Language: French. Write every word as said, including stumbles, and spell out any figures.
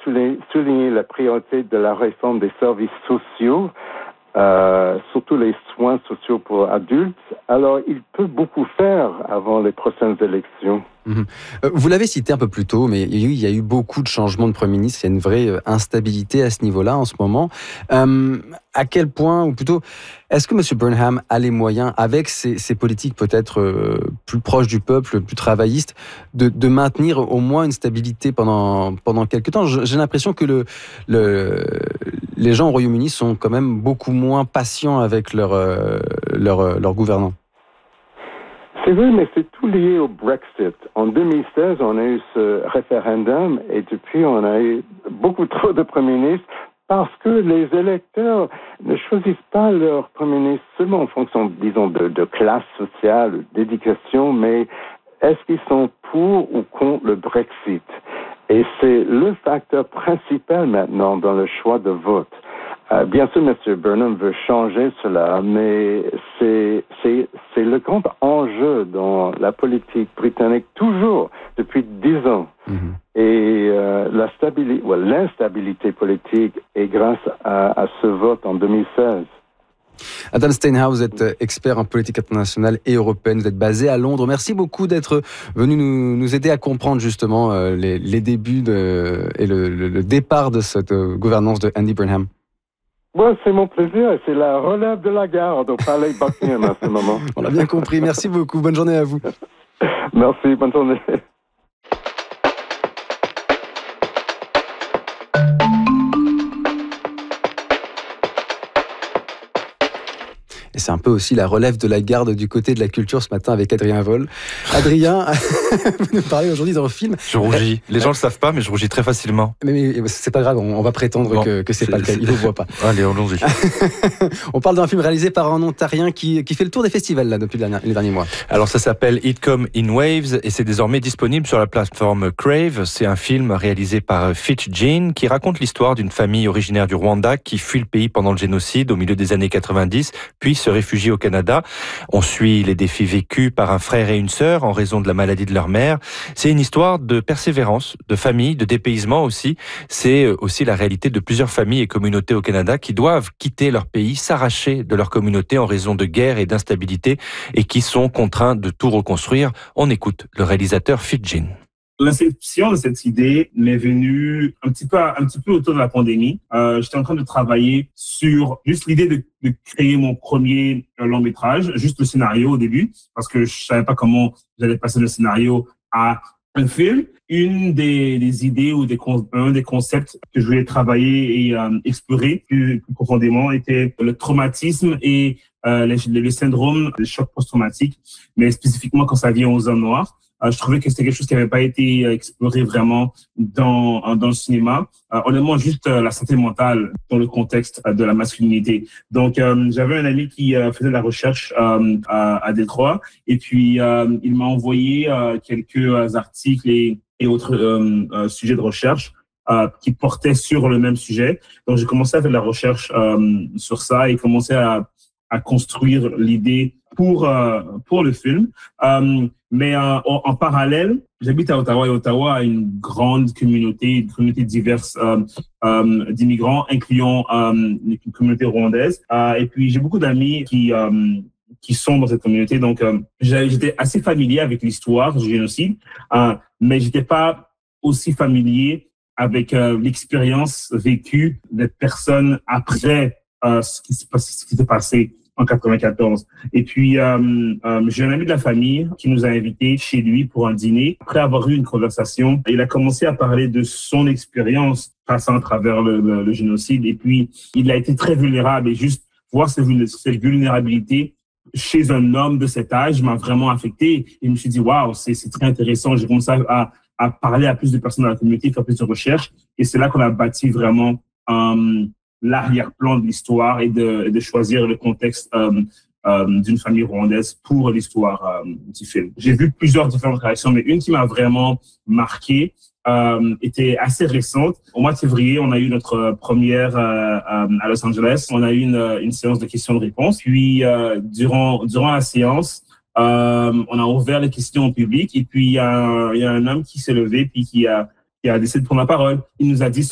souligné la priorité de la réforme des services sociaux, euh, surtout les soins sociaux pour adultes. Alors, il peut beaucoup faire avant les prochaines élections. Mmh. Vous l'avez cité un peu plus tôt, mais il y a eu beaucoup de changements de Premier ministre. Il y a une vraie instabilité à ce niveau-là en ce moment. Euh, à quel point, ou plutôt, est-ce que M. Burnham a les moyens, avec ses, ses politiques peut-être euh, plus proches du peuple, plus travaillistes, de, de maintenir au moins une stabilité pendant, pendant quelques temps? J'ai l'impression que le, le, les gens au Royaume-Uni sont quand même beaucoup moins patients avec leur, euh, leur, leur gouvernant. C'est vrai, mais c'est tout lié au Brexit. En deux mille seize, on a eu ce référendum et depuis, on a eu beaucoup trop de premiers ministres parce que les électeurs ne choisissent pas leur premier ministre seulement en fonction, disons, de, de classe sociale, d'éducation, mais est-ce qu'ils sont pour ou contre le Brexit? Et c'est le facteur principal maintenant dans le choix de vote. Euh, bien sûr, M. Burnham veut changer cela, mais c'est, c'est, c'est le grand enjeu dans la politique britannique, toujours, depuis dix ans. Mm-hmm. Et euh, la stabilité, ou l'instabilité politique est grâce à, à ce vote en deux mille seize. Adam Steinhouse, vous êtes expert en politique internationale et européenne, vous êtes basé à Londres. Merci beaucoup d'être venu nous, nous aider à comprendre justement euh, les, les débuts de, et le, le, le départ de cette euh, gouvernance de Andy Burnham. Bon, c'est mon plaisir. C'est la relève de la garde au palais Buckingham à ce moment. On l'a bien compris. Merci beaucoup. Bonne journée à vous. Merci. Bonne journée. Et c'est un peu aussi la relève de la garde du côté de la culture ce matin avec Adrien Vol. Adrien, vous nous parlez aujourd'hui d'un film. Je rougis. Les gens ne le savent pas, mais je rougis très facilement. Mais, mais c'est pas grave, on va prétendre bon, que, que c'est, c'est pas le cas. Ils ne le voient pas. Allez, allons-y. On parle d'un film réalisé par un Ontarien qui, qui fait le tour des festivals là, depuis les derniers mois. Alors ça s'appelle It Come in Waves et c'est désormais disponible sur la plateforme Crave. C'est un film réalisé par Fitch Jean qui raconte l'histoire d'une famille originaire du Rwanda qui fuit le pays pendant le génocide au milieu des années quatre-vingt-dix, puis se réfugie au Canada. On suit les défis vécus par un frère et une sœur en raison de la maladie de leur mère. C'est une histoire de persévérance, de famille, de dépaysement aussi. C'est aussi la réalité de plusieurs familles et communautés au Canada qui doivent quitter leur pays, s'arracher de leur communauté en raison de guerre et d'instabilité et qui sont contraints de tout reconstruire. On écoute le réalisateur Fitch Jean. L'inception de cette idée m'est venue un petit peu, un petit peu autour de la pandémie. Euh, j'étais en train de travailler sur juste l'idée de, de créer mon premier long métrage, juste le scénario au début, parce que je savais pas comment j'allais passer le scénario à un film. Une des, des idées ou des, un des concepts que je voulais travailler et euh, explorer plus, plus profondément était le traumatisme et euh, le, le syndrome de choc post-traumatique, mais spécifiquement quand ça vient aux hommes noirs. Euh, je trouvais que c'était quelque chose qui n'avait pas été exploré vraiment dans dans le cinéma. Euh, honnêtement, juste euh, la santé mentale dans le contexte euh, de la masculinité. Donc, euh, j'avais un ami qui euh, faisait de la recherche euh, à, à Détroit et puis euh, il m'a envoyé euh, quelques articles et, et autres euh, euh, sujets de recherche euh, qui portaient sur le même sujet. Donc, j'ai commencé à faire de la recherche euh, sur ça et commencé à à construire l'idée pour euh, pour le film. Euh, mais euh, en, en parallèle, j'habite à Ottawa et Ottawa a une grande communauté, une communauté diverse euh, euh, d'immigrants, incluant euh, une communauté rwandaise. Euh, et puis j'ai beaucoup d'amis qui euh, qui sont dans cette communauté, donc euh, j'étais assez familier avec l'histoire du génocide, euh, mais j'étais pas aussi familier avec euh, l'expérience vécue des personnes après euh, ce qui s'est passé, ce qui s'est passé en quatre-vingt-quatorze. Et puis, euh, euh, j'ai un ami de la famille qui nous a invités chez lui pour un dîner. Après avoir eu une conversation, il a commencé à parler de son expérience passant à travers le, le, le génocide. Et puis, il a été très vulnérable et juste voir cette, cette vulnérabilité chez un homme de cet âge m'a vraiment affecté. Et je me suis dit, waouh, c'est, c'est très intéressant. J'ai commencé à, à parler à plus de personnes dans la communauté, faire plus de recherches. Et c'est là qu'on a bâti vraiment euh, l'arrière-plan de l'histoire et de, de choisir le contexte euh, euh, d'une famille rwandaise pour l'histoire euh, du film. J'ai vu plusieurs différentes réactions, mais une qui m'a vraiment marqué euh, était assez récente. Au mois de février, on a eu notre première euh, à Los Angeles. On a eu une, une séance de questions-réponses. Puis, euh, durant, durant la séance, euh, on a ouvert les questions au public. Et puis, il y a, il y a un homme qui s'est levé puis qui a, qui a décidé de prendre la parole. Il nous a dit